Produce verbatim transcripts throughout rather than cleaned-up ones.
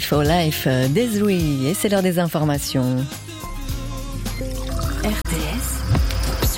For Life, Desri, et c'est l'heure des informations. R T S,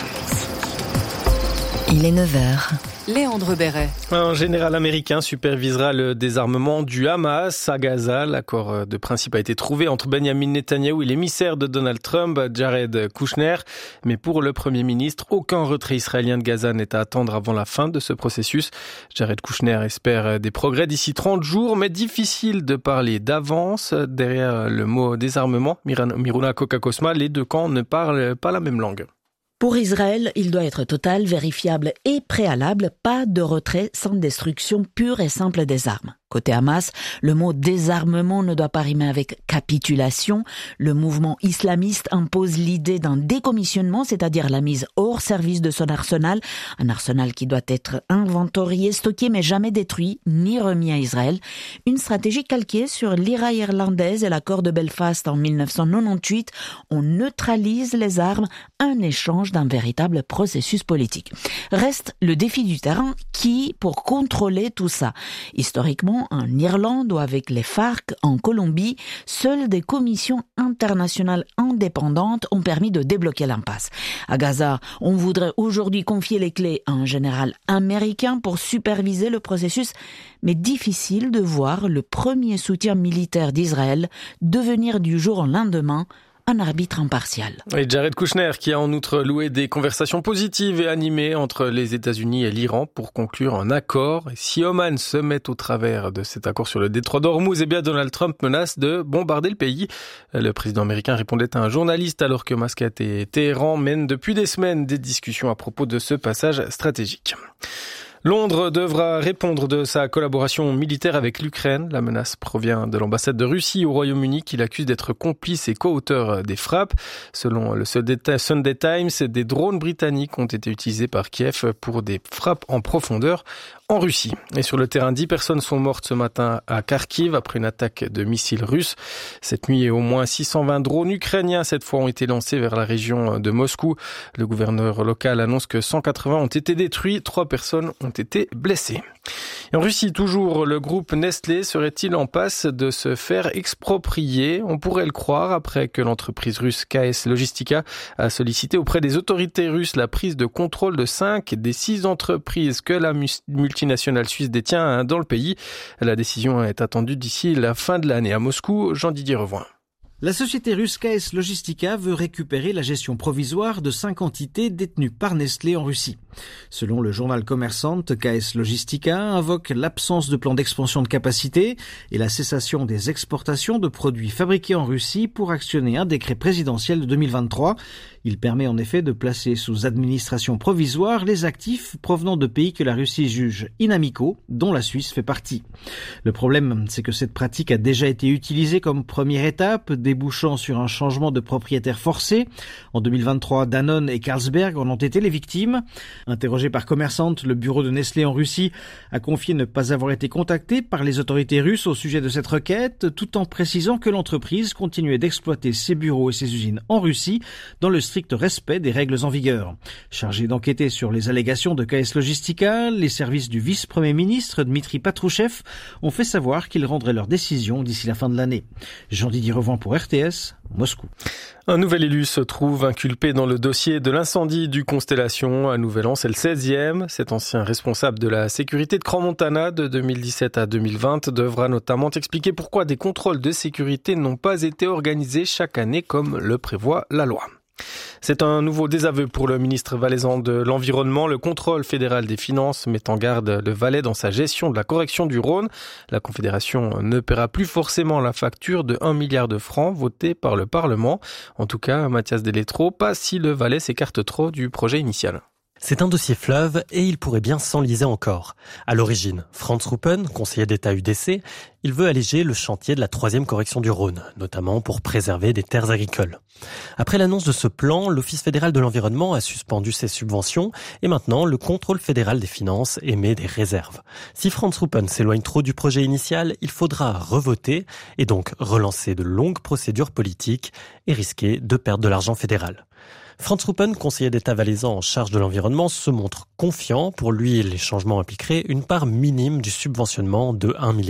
il est neuf heures. Léandre Béret. Un général américain supervisera le désarmement du Hamas à Gaza. L'accord de principe a été trouvé entre Benjamin Netanyahou et l'émissaire de Donald Trump, Jared Kushner. Mais pour le Premier ministre, aucun retrait israélien de Gaza n'est à attendre avant la fin de ce processus. Jared Kushner espère des progrès d'ici trente jours, mais difficile de parler d'avance. Derrière le mot désarmement, Miruna Kokakosma, les deux camps ne parlent pas la même langue. Pour Israël, il doit être total, vérifiable et préalable, pas de retrait sans destruction pure et simple des armes. Côté Hamas, le mot désarmement ne doit pas rimer avec capitulation. Le mouvement islamiste impose l'idée d'un décommissionnement, c'est-à-dire la mise hors service de son arsenal. Un arsenal qui doit être inventorié, stocké, mais jamais détruit, ni remis à Israël. Une stratégie calquée sur l'I R A irlandaise et l'accord de Belfast en dix-neuf cent quatre-vingt-dix-huit. On neutralise les armes, un échange d'un véritable processus politique. Reste le défi du terrain, qui pour contrôler tout ça? Historiquement, en Irlande ou avec les FARC en Colombie, seules des commissions internationales indépendantes ont permis de débloquer l'impasse. À Gaza, on voudrait aujourd'hui confier les clés à un général américain pour superviser le processus, mais difficile de voir le premier soutien militaire d'Israël devenir du jour au lendemain un arbitre impartial. Et Jared Kushner qui a en outre loué des conversations positives et animées entre les États-Unis et l'Iran pour conclure un accord. Et si Oman se met au travers de cet accord sur le détroit d'Ormuz, eh bien Donald Trump menace de bombarder le pays. Le président américain répondait à un journaliste alors que Mascate et Téhéran mènent depuis des semaines des discussions à propos de ce passage stratégique. Londres devra répondre de sa collaboration militaire avec l'Ukraine. La menace provient de l'ambassade de Russie au Royaume-Uni qui l'accuse d'être complice et co-auteur des frappes. Selon le Sunday Times, des drones britanniques ont été utilisés par Kiev pour des frappes en profondeur en Russie. Et sur le terrain, dix personnes sont mortes ce matin à Kharkiv après une attaque de missiles russes. Cette nuit, au moins six cent vingt drones ukrainiens cette fois ont été lancés vers la région de Moscou. Le gouverneur local annonce que cent quatre-vingts ont été détruits, trois personnes ont été blessées. Et en Russie, toujours, le groupe Nestlé serait-il en passe de se faire exproprier? On pourrait le croire après que l'entreprise russe K S Logistica a sollicité auprès des autorités russes la prise de contrôle de cinq des six entreprises que la multinationale suisse détient dans le pays. La décision est attendue d'ici la fin de l'année. À Moscou, Jean-Didier Revoin. La société russe K S Logistica veut récupérer la gestion provisoire de cinq entités détenues par Nestlé en Russie. Selon le journal Commerçant, K S Logistica invoque l'absence de plan d'expansion de capacité et la cessation des exportations de produits fabriqués en Russie pour actionner un décret présidentiel de deux mille vingt-trois. Il permet en effet de placer sous administration provisoire les actifs provenant de pays que la Russie juge inamicaux, dont la Suisse fait partie. Le problème, c'est que cette pratique a déjà été utilisée comme première étape, débouchant sur un changement de propriétaire forcé. En deux mille vingt-trois, Danone et Carlsberg en ont été les victimes. Interrogé par Commerçant, le bureau de Nestlé en Russie a confié ne pas avoir été contacté par les autorités russes au sujet de cette requête, tout en précisant que l'entreprise continuait d'exploiter ses bureaux et ses usines en Russie dans le strict respect des règles en vigueur. Chargé d'enquêter sur les allégations de K S Logistica, les services du vice-premier ministre Dmitri Patrouchev ont fait savoir qu'ils rendraient leur décision d'ici la fin de l'année. Jean-Didier Revoin pour R T S, Moscou. Un nouvel élu se trouve inculpé dans le dossier de l'incendie du Constellation. À Nouvel-An, c'est le seizième. Cet ancien responsable de la sécurité de Crans-Montana de deux mille dix-sept à deux mille vingt devra notamment expliquer pourquoi des contrôles de sécurité n'ont pas été organisés chaque année comme le prévoit la loi. C'est un nouveau désaveu pour le ministre valaisan de l'Environnement. Le contrôle fédéral des finances met en garde le Valais dans sa gestion de la correction du Rhône. La Confédération ne paiera plus forcément la facture de un milliard de francs votée par le Parlement. En tout cas, Mathias Deletro, pas si le Valais s'écarte trop du projet initial. C'est un dossier fleuve et il pourrait bien s'enliser encore. À l'origine, Franz Ruppen, conseiller d'État U D C, il veut alléger le chantier de la troisième correction du Rhône, notamment pour préserver des terres agricoles. Après l'annonce de ce plan, l'Office fédéral de l'environnement a suspendu ses subventions et maintenant le contrôle fédéral des finances émet des réserves. Si Franz Ruppen s'éloigne trop du projet initial, il faudra revoter et donc relancer de longues procédures politiques et risquer de perdre de l'argent fédéral. Franz Ruppen, conseiller d'État valaisan en charge de l'environnement, se montre confiant. Pour lui, les changements impliqueraient une part minime du subventionnement de un milliard.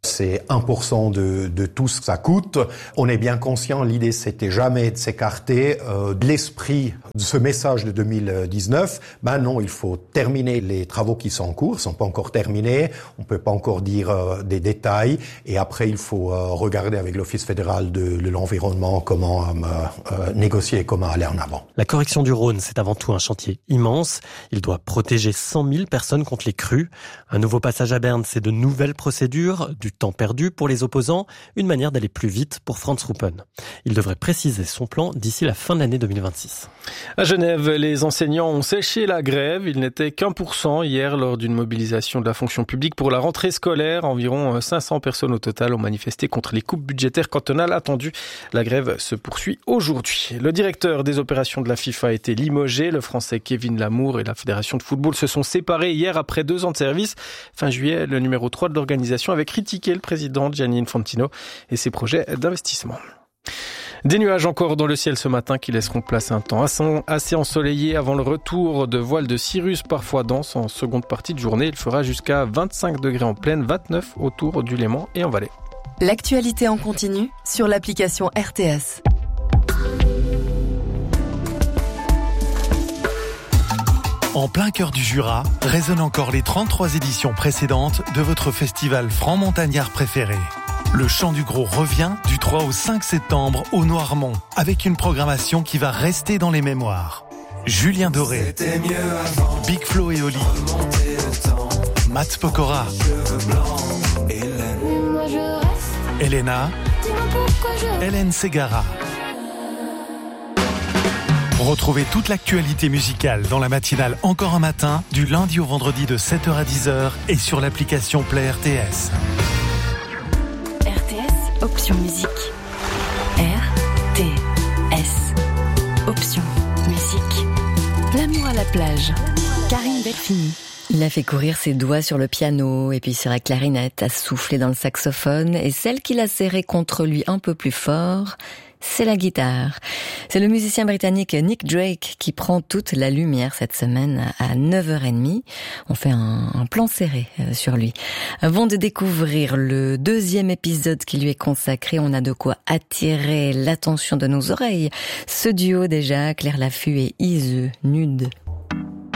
C'est un pour cent de, de tout ce que ça coûte. On est bien conscient, l'idée c'était jamais de s'écarter euh, de l'esprit de ce message de deux mille dix-neuf. Ben non, il faut terminer les travaux qui sont en cours, ils sont pas encore terminés, on peut pas encore dire euh, des détails, et après il faut euh, regarder avec l'Office fédéral de, de l'environnement comment euh, euh, négocier et comment aller en avant. La correction du Rhône, c'est avant tout un chantier immense. Il doit protéger cent mille personnes contre les crues. Un nouveau passage à Berne, c'est de nouvelles procédures, du temps perdu pour les opposants, une manière d'aller plus vite pour Franz Ruppen. Il devrait préciser son plan d'ici la fin de l'année deux mille vingt-six. À Genève, les enseignants ont séché la grève. Il n'était qu'un pour cent hier lors d'une mobilisation de la fonction publique pour la rentrée scolaire. Environ cinq cents personnes au total ont manifesté contre les coupes budgétaires cantonales attendues. La grève se poursuit aujourd'hui. Le directeur des opérations de la FIFA a été limogé. Le Français Kevin Lamour et la Fédération de football se sont séparés hier après deux ans de service. Fin juillet, le numéro trois de l'organisation avait critiqué le président Gianni Infantino et ses projets d'investissement. Des nuages encore dans le ciel ce matin qui laisseront place à un temps assez ensoleillé avant le retour de voiles de cirrus parfois denses en seconde partie de journée. Il fera jusqu'à vingt-cinq degrés en plaine, vingt-neuf autour du Léman et en Valais. L'actualité en continu sur l'application R T S. En plein cœur du Jura, résonnent encore les trente-trois éditions précédentes de votre festival franc-montagnard préféré. Le Chant du Gros revient du trois au cinq septembre au Noirmont, avec une programmation qui va rester dans les mémoires. Julien Doré, Big Flo et Oli, Matt Pokora, Elena, Hélène Ségara. Retrouvez toute l'actualité musicale dans la matinale Encore un matin, du lundi au vendredi de sept heures à dix heures et sur l'application Play R T S. R T S, option musique. R T S, option musique. L'amour à la plage. Karine Delphini. Il a fait courir ses doigts sur le piano et puis sur la clarinette, a soufflé dans le saxophone, et celle qu'il a serrée contre lui un peu plus fort, c'est la guitare. C'est le musicien britannique Nick Drake qui prend toute la lumière cette semaine à neuf heures trente. On fait un, un plan serré sur lui. Avant de découvrir le deuxième épisode qui lui est consacré, on a de quoi attirer l'attention de nos oreilles. Ce duo déjà, Claire Laffut et Izu, Nude.